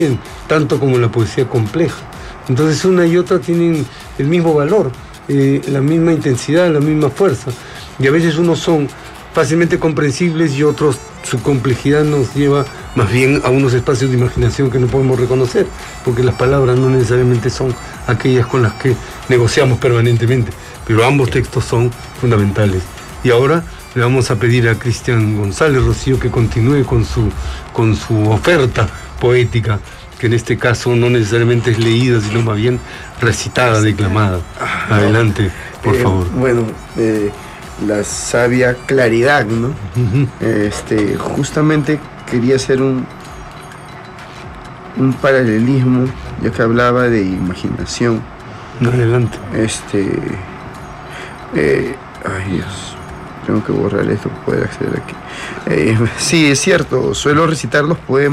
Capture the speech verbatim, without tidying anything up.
tanto como la poesía compleja. Entonces una y otra tienen el mismo valor, eh, la misma intensidad, la misma fuerza. Y a veces unos son fácilmente comprensibles y otros, su complejidad nos lleva más bien a unos espacios de imaginación que no podemos reconocer, porque las palabras no necesariamente son aquellas con las que negociamos permanentemente, pero ambos textos son fundamentales. Y ahora le vamos a pedir a Cristian González Rocío que continúe con su, con su oferta poética, que en este caso no necesariamente es leída, sino más bien recitada, declamada. Adelante, por eh, favor. Bueno, eh, la sabia claridad, ¿no? Uh-huh. Este, justamente quería hacer un, un paralelismo, ya que hablaba de imaginación. Adelante. Este, eh, ay Dios, tengo que borrar esto para poder acceder aquí. Eh, sí, es cierto, suelo recitar los poemas